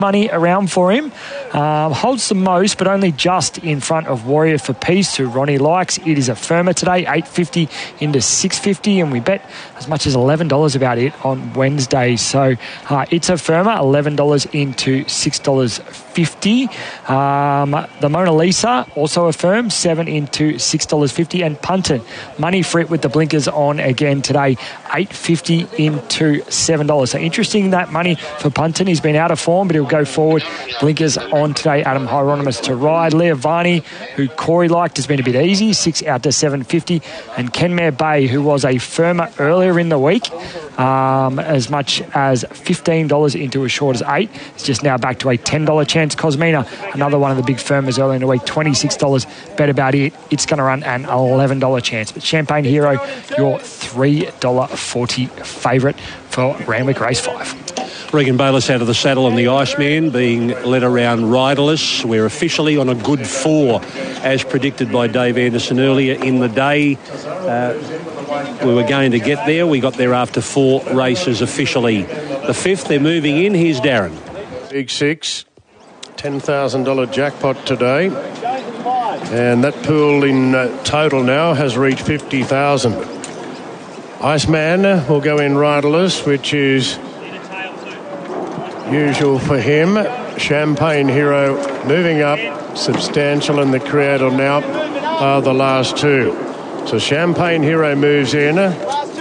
money around for him. Holds the most, but only just in front of Warrior for Peace, who Ronnie likes. It is a firmer today, $8.50 into $6.50, and we bet as much as $11 about it on Wednesday. So it's a firmer, $11 into $6.50. The Mona Lisa, also a firm, $7 into $6.50. And Punton, money for it with the blinkers on again today, $8.50 into $7. So interesting, that money for Punton. He's been out of form, but he'll go forward. Blinkers on today. Adam Hieronymus to ride. Leah Varney, who Corey liked, has been a bit easy, 6 out to $7.50. And Kenmare Bay, who was a firmer earlier in the week, as much as $15 into as short as $8. It's just now back to a $10 chance. Cosmina, another one of the big firmers earlier in the week, $26 bet about it. It's going to run an $11 chance. But Champagne Hero, your $3.40 favourite for Randwick Race 5. Regan Bayliss out of the saddle on the Iceman, being led around riderless. We're officially on a good 4, as predicted by Dave Anderson earlier in the day. We were going to get there. We got there after 4 races officially. The 5th, they're moving in. Here's Darren. Big 6, $10,000 jackpot today. And that pool in total now has reached 50,000. Iceman will go in riderless, which is usual for him. Champagne Hero moving up. Substantial and the Creator now are the last 2. So Champagne Hero moves in. Out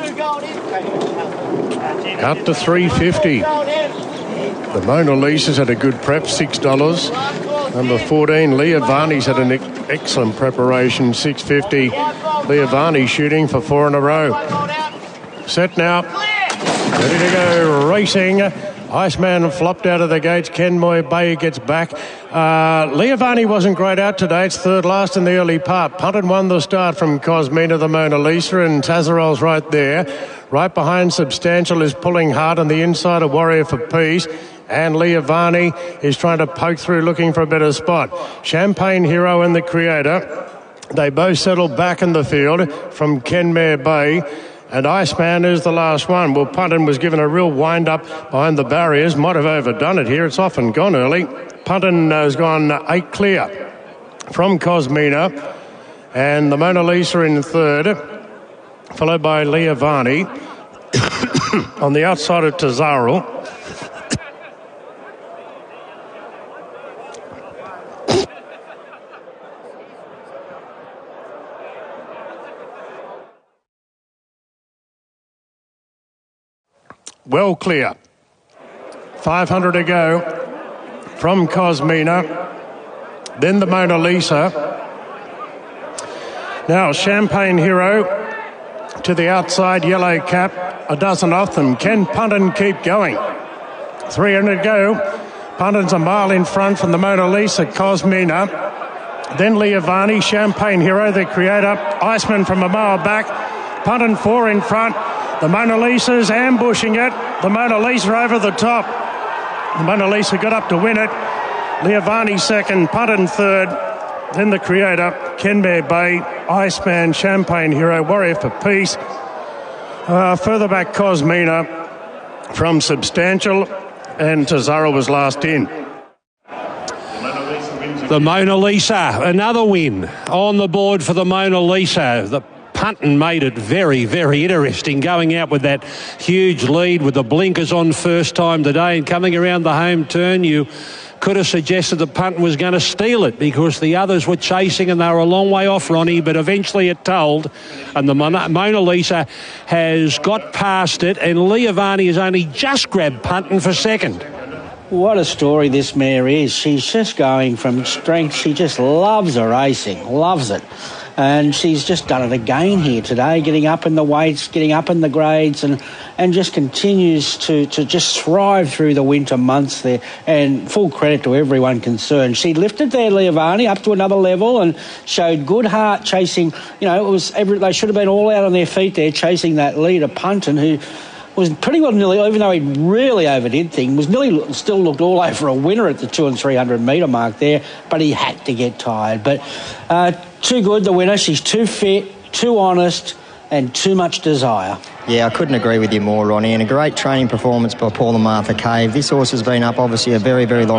to $3.50. The Mona Lisa's had a good prep, $6. Number 14, Leah Varney's had an excellent preparation, $6.50. Leah Varney shooting for 4 in a row. Set now. Ready to go, racing. Iceman flopped out of the gates. Kenmare Bay gets back. Leah Varney wasn't great out today. It's third last in the early part. Punted won the start from Cosmina, the Mona Lisa, and Tazarol's right there. Right behind Substantial is pulling hard on the inside of Warrior for Peace. And Leah Varney is trying to poke through looking for a better spot. Champagne Hero and the Creator, they both settled back in the field from Kenmare Bay. And Iceman is the last one. Well, Punton was given a real wind-up behind the barriers. Might have overdone it here. It's often gone early. Punton has gone 8 clear from Cosmina. And the Mona Lisa in third, followed by Leah Varney. On the outside of Tazarol. Well clear. 500 to go from Cosmina. Then the Mona Lisa. Now Champagne Hero to the outside, Yellow Cap. A dozen off them. Can Punton keep going? 300 to go. Punton's a mile in front from the Mona Lisa, Cosmina. Then Leah Varney, Champagne Hero, the Creator. Iceman from a mile back. Punton 4 in front. The Mona Lisa's ambushing it. The Mona Lisa over the top. The Mona Lisa got up to win it. Leah Varney second, Punton third. Then the Creator, Kenmare Bay, Iceman, Champagne Hero, Warrior for Peace. Further back, Cosmina from Substantial, and Tazarol was last in. The Mona Lisa, another win on the board for the Mona Lisa. The Punton made it very, very interesting, going out with that huge lead with the blinkers on first time today, and coming around the home turn, you could have suggested that Punton was going to steal it because the others were chasing and they were a long way off, Ronnie, but eventually it told, and the Mona Lisa has got past it, and Leah Varney has only just grabbed Punton for second. What a story this mare is. She's just going from strength. She just loves her racing, loves it. And she's just done it again here today, getting up in the weights, getting up in the grades, and just continues to just thrive through the winter months there. And full credit to everyone concerned. She lifted their Leah Varney up to another level and showed good heart chasing. You know, they should have been all out on their feet there chasing that leader, Punton, who was pretty well nearly, even though he really overdid things, was nearly still looked all over a winner at the 200 and 300 metre mark there, but he had to get tired. But too good, the winner. She's too fit, too honest, and too much desire. Yeah, I couldn't agree with you more, Ronnie, and a great training performance by Paul and Martha Cave. This horse has been up obviously a very, very long